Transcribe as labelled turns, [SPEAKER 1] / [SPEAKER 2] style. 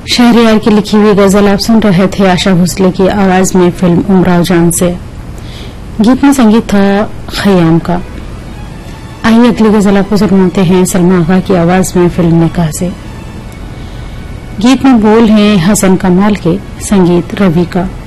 [SPEAKER 1] शहरयार की लिखी हुई गजल आप सुन रहे थे आशा भोसले की आवाज में फिल्म उमराव जान से। गीत में संगीत था खयाम का। आइए अगली गजल आपको सुनाते हैं सलमा आगा की आवाज में फिल्म निकाह से। गीत में बोल हैं हसन कमाल के, संगीत रवि का।